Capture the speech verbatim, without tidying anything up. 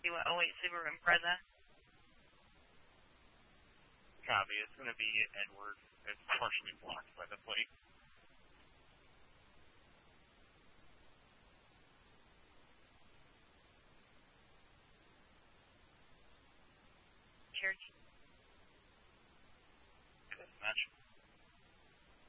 See what oh eight Subaru Impreza. Copy. It's going to be Edward. It's partially blocked by the plate. Church.